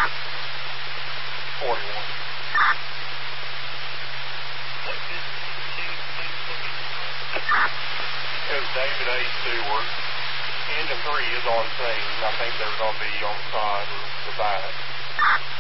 41. It was David A. Stewart. End of 3 is on scene. I think they're going to be on the side or the back.